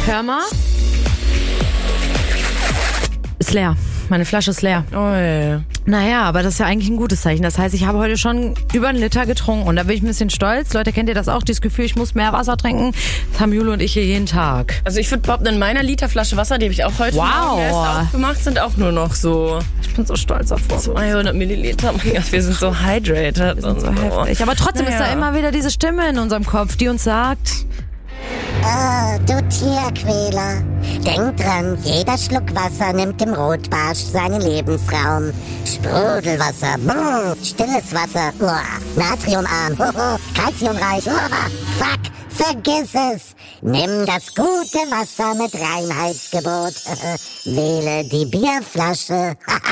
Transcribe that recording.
Hör mal. Ist leer. Meine Flasche ist leer. Oh, Naja, aber das ist ja eigentlich ein gutes Zeichen. Das heißt, ich habe heute schon über 1 Liter getrunken und da bin ich ein bisschen stolz. Leute, kennt ihr das auch? Dieses Gefühl, ich muss mehr Wasser trinken? Das haben Jule und ich hier jeden Tag. Also ich würde behaupten, in meiner Literflasche Wasser, die habe ich auch heute Morgen erst aufgemacht, sind auch nur noch so... Ich bin so stolz auf uns. 200 Milliliter. Mein Gott, wir sind so hydrated. Wir sind so heftig. Aber trotzdem ist da immer wieder diese Stimme in unserem Kopf, die uns sagt... Ah, du Tierquäler. Denk dran, jeder Schluck Wasser nimmt dem Rotbarsch seinen Lebensraum. Sprudelwasser, stilles Wasser, natriumarm, kalziumreich, fuck, vergiss es. Nimm das gute Wasser mit Reinheitsgebot. Wähle die Bierflasche.